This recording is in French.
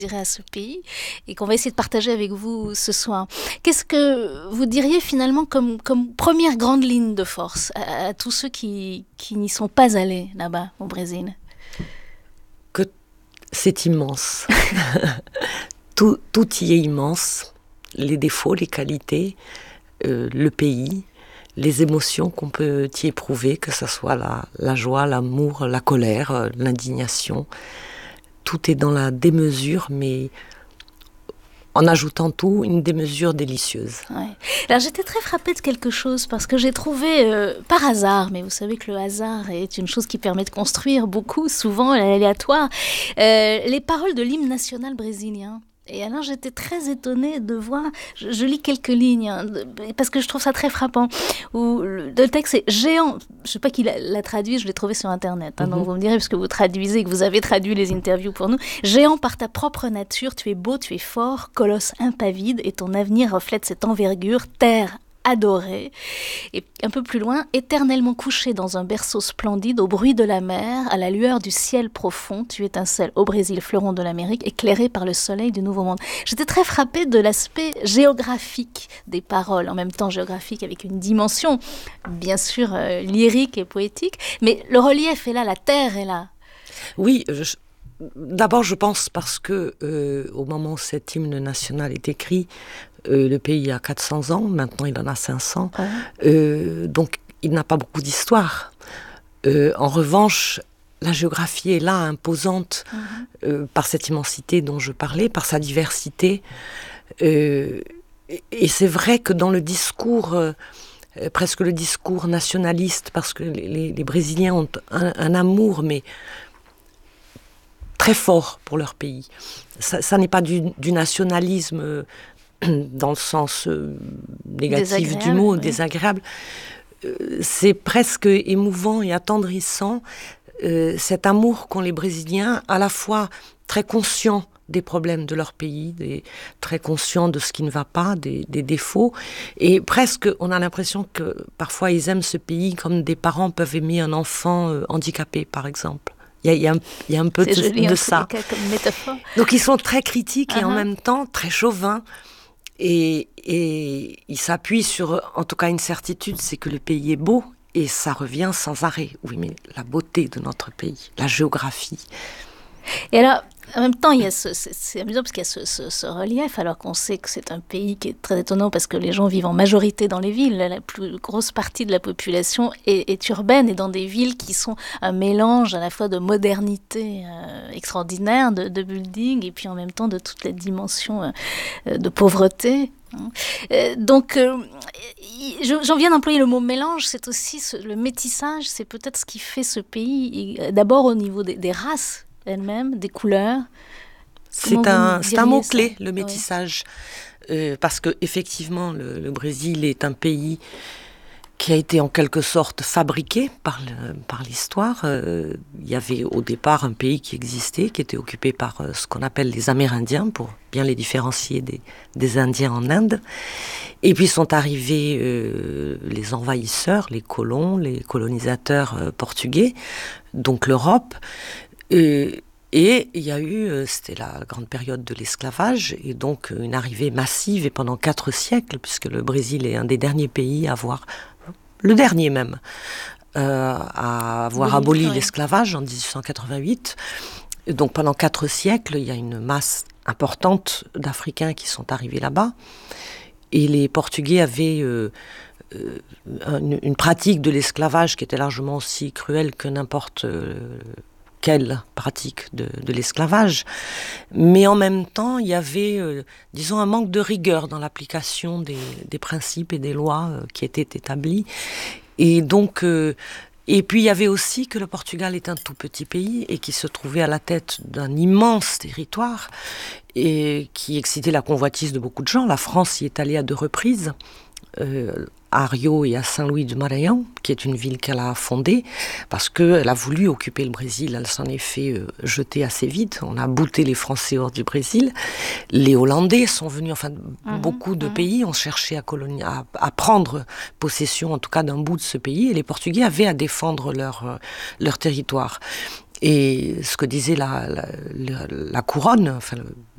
à ce pays et qu'on va essayer de partager avec vous ce soir. Qu'est-ce que vous diriez finalement comme première grande ligne de force à tous ceux qui n'y sont pas allés là-bas au Brésil? Que c'est immense. tout y est immense. Les défauts, les qualités, le pays, les émotions qu'on peut y éprouver, que ce soit la joie, l'amour, la colère, l'indignation. Tout est dans la démesure, mais en ajoutant tout, une démesure délicieuse. Ouais. Alors j'étais très frappée de quelque chose parce que j'ai trouvé, par hasard, mais vous savez que le hasard est une chose qui permet de construire beaucoup, souvent aléatoire, les paroles de l'hymne national brésilien. Et alors j'étais très étonnée de voir, je lis quelques lignes, hein, parce que je trouve ça très frappant, où le texte est géant, je ne sais pas qui l'a traduit, je l'ai trouvé sur internet, hein, donc vous me direz, parce que vous traduisez, que vous avez traduit les interviews pour nous, géant par ta propre nature, tu es beau, tu es fort, colosse impavide, et ton avenir reflète cette envergure, terre adoré, et un peu plus loin, éternellement couché dans un berceau splendide, au bruit de la mer, à la lueur du ciel profond, tu étincelles au Brésil, fleuron de l'Amérique, éclairé par le soleil du Nouveau Monde. J'étais très frappée de l'aspect géographique des paroles, en même temps géographique avec une dimension, bien sûr, lyrique et poétique, mais le relief est là, la terre est là. Oui, d'abord je pense parce que au moment où cet hymne national est écrit, le pays a 400 ans, maintenant il en a 500, donc il n'a pas beaucoup d'histoire. En revanche, la géographie est là, imposante, par cette immensité dont je parlais, par sa diversité. Et c'est vrai que dans le discours, presque le discours nationaliste, parce que les Brésiliens ont un amour, mais très fort pour leur pays. Ça n'est pas du nationalisme dans le sens négatif du mot, désagréable. C'est presque émouvant et attendrissant, cet amour qu'ont les Brésiliens, à la fois très conscients des problèmes de leur pays, très conscients de ce qui ne va pas, des défauts, et presque on a l'impression que parfois ils aiment ce pays comme des parents peuvent aimer un enfant handicapé, par exemple. Il y a un peu de ça. Comme métaphore. Donc ils sont très critiques et en même temps très chauvins. Et il s'appuie sur, en tout cas, une certitude, c'est que le pays est beau, et ça revient sans arrêt. Oui, mais la beauté de notre pays, la géographie. Et alors, en même temps, c'est amusant parce qu'il y a ce relief, alors qu'on sait que c'est un pays qui est très étonnant parce que les gens vivent en majorité dans les villes. La plus grosse partie de la population est urbaine et dans des villes qui sont un mélange à la fois de modernité extraordinaire, de building, et puis en même temps de toute la dimension de pauvreté. Donc, j'en viens d'employer le mot mélange, c'est aussi le métissage, c'est peut-être ce qui fait ce pays, d'abord au niveau des races elles-mêmes, des couleurs. C'est un mot-clé, le métissage. Parce que effectivement, le Brésil est un pays qui a été en quelque sorte fabriqué par l'histoire. Il y avait au départ un pays qui existait, qui était occupé par ce qu'on appelle les Amérindiens, pour bien les différencier des Indiens en Inde. Et puis sont arrivés les envahisseurs, les colons, les colonisateurs portugais, donc l'Europe. Et il y a eu, c'était la grande période de l'esclavage, et donc une arrivée massive, et pendant 4 siècles, puisque le Brésil est un des derniers pays à avoir, le dernier même, à avoir aboli l'esclavage en 1888. Et donc pendant 4 siècles, il y a une masse importante d'Africains qui sont arrivés là-bas, et les Portugais avaient une pratique de l'esclavage qui était largement aussi cruelle que n'importe quelle pratique de l'esclavage, mais en même temps il y avait disons un manque de rigueur dans l'application des principes et des lois qui étaient établis, et donc et puis il y avait aussi que le Portugal est un tout petit pays et qui se trouvait à la tête d'un immense territoire et qui excitait la convoitise de beaucoup de gens. La France y est allée à 2 reprises, à Rio et à Saint-Louis du Maranhão, qui est une ville qu'elle a fondée, parce qu'elle a voulu occuper le Brésil. Elle s'en est fait jeter assez vite. On a bouté les Français hors du Brésil. Les Hollandais sont venus, enfin, beaucoup de pays ont cherché à prendre possession, en tout cas, d'un bout de ce pays, et les Portugais avaient à défendre leur territoire. Et ce que disait la couronne, enfin